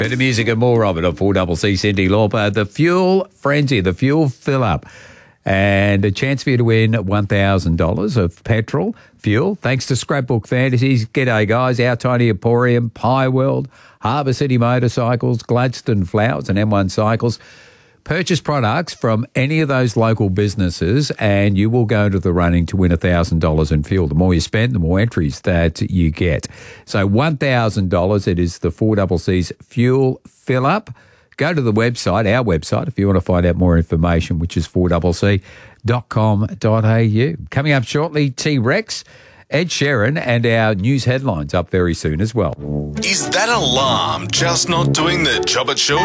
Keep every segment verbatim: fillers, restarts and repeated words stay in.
Better music and more of it on four C C, Cindy Lauper. The Fuel Frenzy, the Fuel Fill Up. And a chance for you to win one thousand dollars of petrol, fuel, thanks to Scrapbook Fantasies. G'day, guys. Our Tiny Emporium, Pie World, Harbour City Motorcycles, Gladstone Flowers and M one Cycles. Purchase products from any of those local businesses and you will go to the running to win one thousand dollars in fuel. The more you spend, the more entries that you get. So one thousand dollars, it is the four C C's Fuel Fill Up. Go to the website, our website, if you want to find out more information, which is four C C dot com dot a u. Coming up shortly, T-Rex, Ed Sheeran, and our news headlines up very soon as well. Is that alarm just not doing the job it should?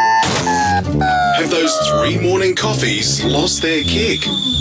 Have those three morning coffees lost their kick?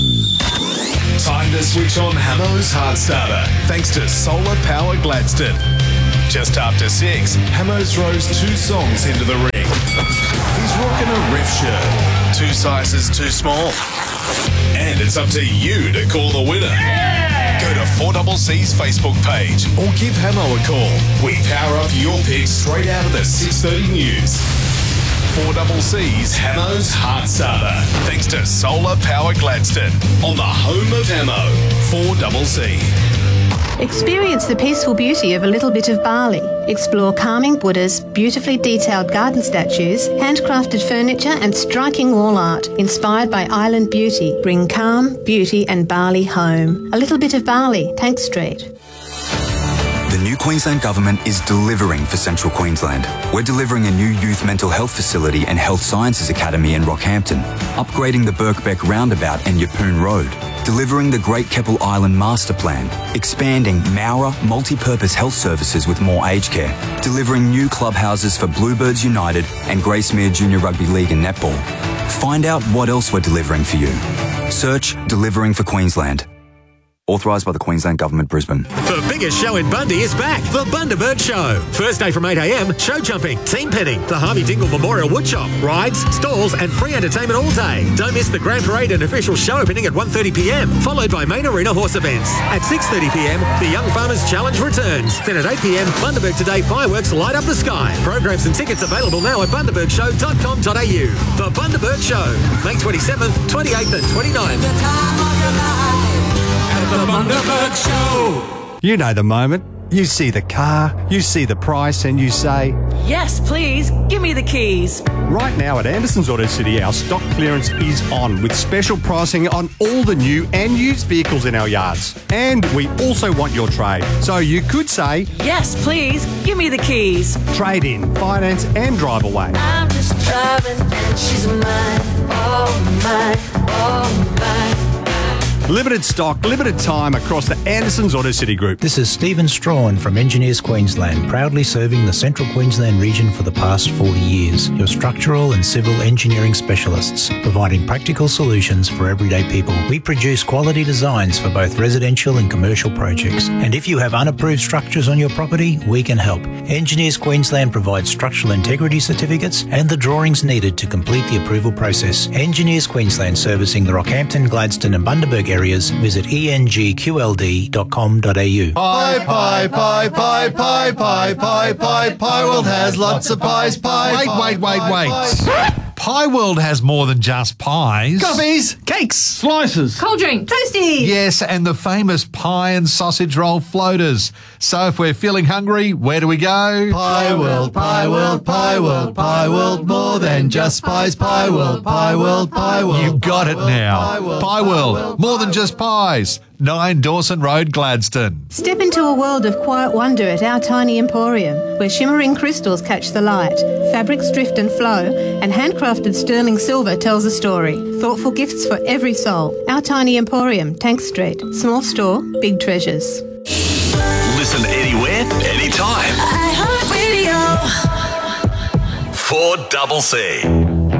Time to switch on Hamo's Heart Starter, thanks to Solar Power Gladstone. Just after six, Hamo throws two songs into the ring. He's rocking a riff shirt, two sizes too small. And it's up to you to call the winner. Yeah! Go to four C C's Facebook page or give Hamo a call. We power up your picks straight out of the six thirty news. four C C's Hamo's Heart Starter, thanks to Solar Power Gladstone, on the home of Hamo, four C. Experience the peaceful beauty of a little bit of Bali. Explore calming Buddhas, beautifully detailed garden statues, handcrafted furniture and striking wall art inspired by island beauty. Bring calm, beauty and Bali home. A little bit of Bali, Tank Street. The new Queensland Government is delivering for Central Queensland. We're delivering a new youth mental health facility and health sciences academy in Rockhampton, upgrading the Birkbeck roundabout and Yeppoon Road, delivering the Great Keppel Island Master Plan, expanding Mowra multi-purpose health services with more aged care, delivering new clubhouses for Bluebirds United and Gracemere Junior Rugby League and Netball. Find out what else we're delivering for you. Search Delivering for Queensland. Authorised by the Queensland Government, Brisbane. The biggest show in Bundy is back, the Bundaberg Show. Thursday from eight a m, show jumping, team petting, the Harvey Dingle Memorial Woodshop, rides, stalls and free entertainment all day. Don't miss the Grand Parade and official show opening at one thirty p m, followed by main arena horse events. At six thirty p m, the Young Farmers Challenge returns. Then at eight p m, Bundaberg Today fireworks light up the sky. Programs and tickets available now at bundaberg show dot com dot a u. The Bundaberg Show, May twenty-seventh, twenty-eighth and twenty-ninth. The time of your life. The Bundaberg Show. You know the moment. You see the car, you see the price, and you say, yes, please, give me the keys. Right now at Anderson's Auto City, our stock clearance is on with special pricing on all the new and used vehicles in our yards. And we also want your trade. So you could say, yes, please, give me the keys. Trade in, finance, and drive away. I'm just driving and she's mine, oh mine, oh mine. Limited stock, limited time across the Anderson's Auto City Group. This is Stephen Strawn from Engineers Queensland, proudly serving the Central Queensland region for the past forty years. Your structural and civil engineering specialists, providing practical solutions for everyday people. We produce quality designs for both residential and commercial projects. And if you have unapproved structures on your property, we can help. Engineers Queensland provides structural integrity certificates and the drawings needed to complete the approval process. Engineers Queensland, servicing the Rockhampton, Gladstone and Bundaberg areas. Visit e n g q l d dot com dot a u. Pie, pie, pie, pie, pie, pie, pie, pie, Pie World has lots of pies, pie. Wait, wait, wait, wait. Pie World has more than just pies. Coffees, cakes, slices, cold drink, toasties. Yes, and the famous pie and sausage roll floaters. So if we're feeling hungry, where do we go? Pie World, Pie World, Pie World, Pie World, more than just pies. Pie World, Pie World, Pie World. You've got it now. Pie World, more than just pies. nine Dawson Road, Gladstone. Step into a world of quiet wonder at our tiny emporium, where shimmering crystals catch the light, fabrics drift and flow, and handcrafted sterling silver tells a story. Thoughtful gifts for every soul. Our tiny emporium, Tank Street. Small store, big treasures. Listen anywhere, anytime. iHeartRadio. four C C.